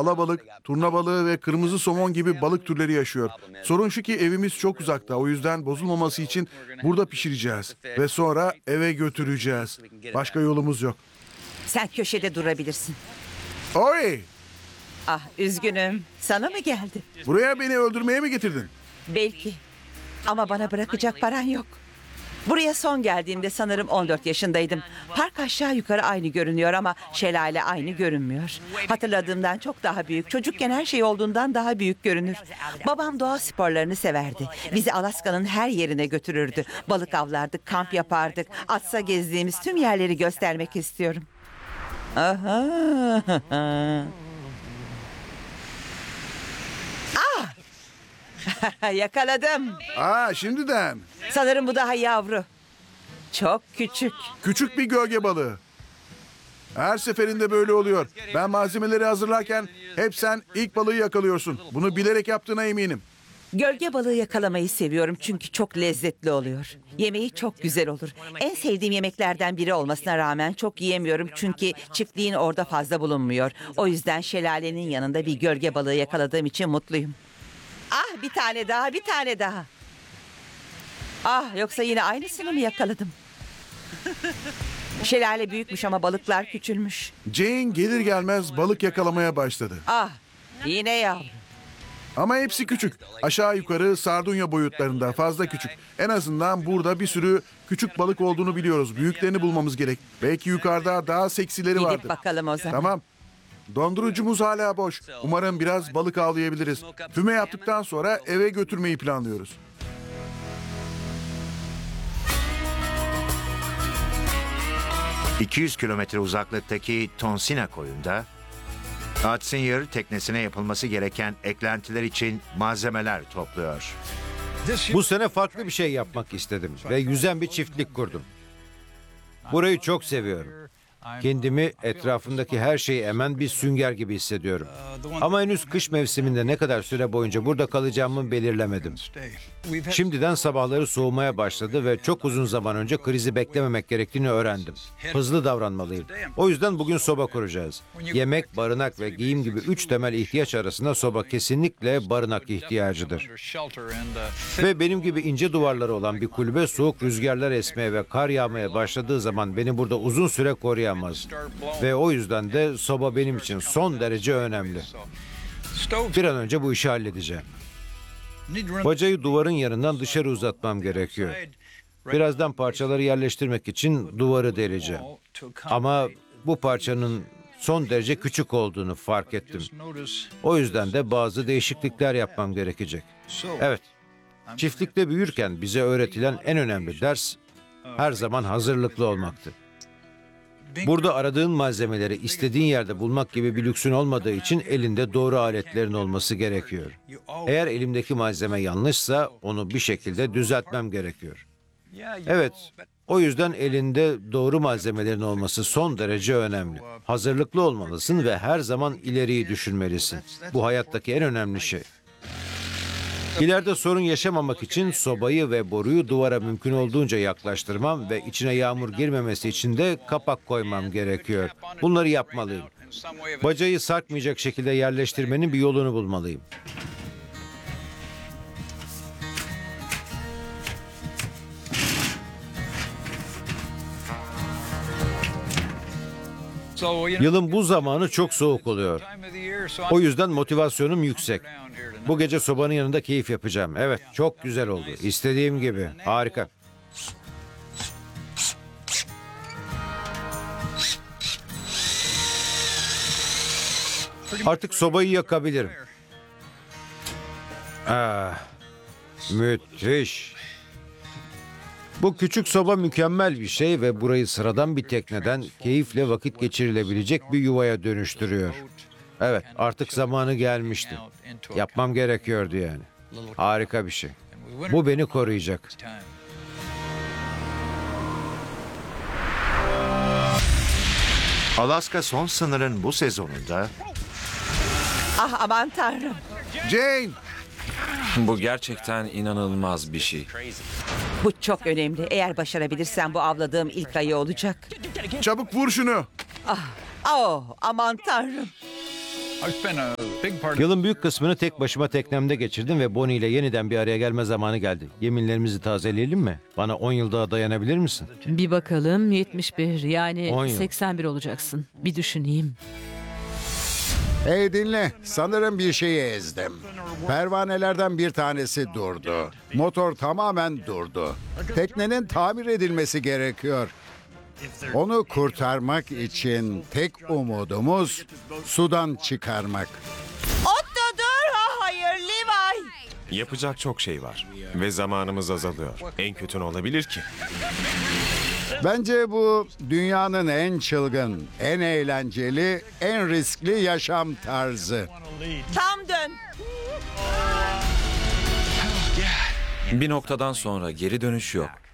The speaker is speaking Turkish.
alabalık, turna balığı ve kırmızı somon gibi balık türleri yaşıyor. Sorun şu ki evimiz çok uzakta. O yüzden bozulmaması için burada pişireceğiz. Ve sonra eve götüreceğiz. Başka yolumuz yok. Sen köşede durabilirsin. Oy! Ah, üzgünüm. Sana mı geldi? Buraya beni öldürmeye mi getirdin? Belki. Ama bana bırakacak paran yok. Buraya son geldiğimde sanırım 14 yaşındaydım. Park aşağı yukarı aynı görünüyor ama şelale aynı görünmüyor. Hatırladığımdan çok daha büyük. Çocukken her şey olduğundan daha büyük görünür. Babam doğa sporlarını severdi. Bizi Alaska'nın her yerine götürürdü. Balık avlardık, kamp yapardık. Atsa gezdiğimiz tüm yerleri göstermek istiyorum. Aha. Yakaladım. Şimdiden. Sanırım bu daha yavru. Çok küçük. Küçük bir gölge balığı. Her seferinde böyle oluyor. Ben malzemeleri hazırlarken hep sen ilk balığı yakalıyorsun. Bunu bilerek yaptığına eminim. Gölge balığı yakalamayı seviyorum çünkü çok lezzetli oluyor. Yemeği çok güzel olur. En sevdiğim yemeklerden biri olmasına rağmen çok yiyemiyorum çünkü çiftliğin orada fazla bulunmuyor. O yüzden şelalenin yanında bir gölge balığı yakaladığım için mutluyum. Ah, bir tane daha, bir tane daha. Ah, yoksa yine aynısını mı yakaladım? Şelale büyükmüş ama balıklar küçülmüş. Jane gelir gelmez balık yakalamaya başladı. Ah, yine yavru. Ama hepsi küçük. Aşağı yukarı sardunya boyutlarında, fazla küçük. En azından burada bir sürü küçük balık olduğunu biliyoruz. Büyüklerini bulmamız gerek. Belki yukarıda daha seksileri vardır. Gidip bakalım o zaman. Tamam. Dondurucumuz hala boş. Umarım biraz balık avlayabiliriz. Füme yaptıktan sonra eve götürmeyi planlıyoruz. ...200 kilometre uzaklıktaki Tonsina koyunda... ...Atzinger teknesine yapılması gereken eklentiler için malzemeler topluyor. Bu sene farklı bir şey yapmak istedim ve yüzen bir çiftlik kurdum. Burayı çok seviyorum. Kendimi etrafındaki her şeyi emen bir sünger gibi hissediyorum. Ama henüz kış mevsiminde ne kadar süre boyunca burada kalacağımı belirlemedim. Şimdiden sabahları soğumaya başladı ve çok uzun zaman önce krizi beklememek gerektiğini öğrendim. Hızlı davranmalıyım. O yüzden bugün soba kuracağız. Yemek, barınak ve giyim gibi 3 temel ihtiyaç arasında soba kesinlikle barınak ihtiyacıdır. Ve benim gibi ince duvarları olan bir kulübe soğuk rüzgarlar esmeye ve kar yağmaya başladığı zaman beni burada uzun süre koruyamaz. Ve o yüzden de soba benim için son derece önemli. Bir an önce bu işi halledeceğim. Bacayı duvarın yanından dışarı uzatmam gerekiyor. Birazdan parçaları yerleştirmek için duvarı deleceğim. Ama bu parçanın son derece küçük olduğunu fark ettim. O yüzden de bazı değişiklikler yapmam gerekecek. Evet, çiftlikte büyürken bize öğretilen en önemli ders her zaman hazırlıklı olmaktı. Burada aradığın malzemeleri istediğin yerde bulmak gibi bir lüksün olmadığı için elinde doğru aletlerin olması gerekiyor. Eğer elimdeki malzeme yanlışsa onu bir şekilde düzeltmem gerekiyor. Evet, o yüzden elinde doğru malzemelerin olması son derece önemli. Hazırlıklı olmalısın ve her zaman ileriyi düşünmelisin. Bu hayattaki en önemli şey. İleride sorun yaşamamak için sobayı ve boruyu duvara mümkün olduğunca yaklaştırmam ve içine yağmur girmemesi için de kapak koymam gerekiyor. Bunları yapmalıyım. Bacayı sarkmayacak şekilde yerleştirmenin bir yolunu bulmalıyım. Yılın bu zamanı çok soğuk oluyor. O yüzden motivasyonum yüksek. Bu gece sobanın yanında keyif yapacağım. Evet, çok güzel oldu. İstediğim gibi. Harika. Artık sobayı yakabilirim. Müthiş. Bu küçük soba mükemmel bir şey ve burayı sıradan bir tekneden keyifle vakit geçirilebilecek bir yuvaya dönüştürüyor. Evet, artık zamanı gelmişti. Yapmam gerekiyordu yani. Harika bir şey. Bu beni koruyacak. Alaska son sınırın bu sezonunda... Ah, aman tanrım. Jane! Bu gerçekten inanılmaz bir şey. Bu çok önemli. Eğer başarabilirsem bu avladığım ilk ayı olacak. Çabuk vur şunu. Oh, aman tanrım. Yılın büyük kısmını tek başıma teknemde geçirdim ve Bonnie ile yeniden bir araya gelme zamanı geldi. Yeminlerimizi tazeleyelim mi? Bana 10 yıl daha dayanabilir misin? Bir bakalım 71 10 yani yıl. 81 olacaksın. Bir düşüneyim. Hey dinle, sanırım bir şeyi ezdim. Pervanelerden bir tanesi durdu. Motor tamamen durdu. Teknenin tamir edilmesi gerekiyor. Onu kurtarmak için tek umudumuz sudan çıkarmak. Otto dur! Hayır Levi! Yapacak çok şey var ve zamanımız azalıyor. En kötü ne olabilir ki? Bence bu dünyanın en çılgın, en eğlenceli, en riskli yaşam tarzı. Tam dön! Bir noktadan sonra geri dönüş yok.